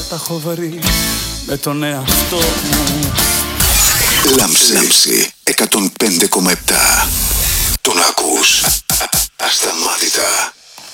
τα έχω βρει με τον εαυτό μου. Λάμψη 105,7. Τον ακούς ασταμάτητα.